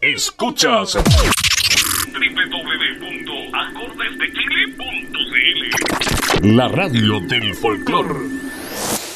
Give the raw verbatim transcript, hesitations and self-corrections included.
Escuchas doble u doble u doble u punto acordes de chile punto c l, la radio del folclor.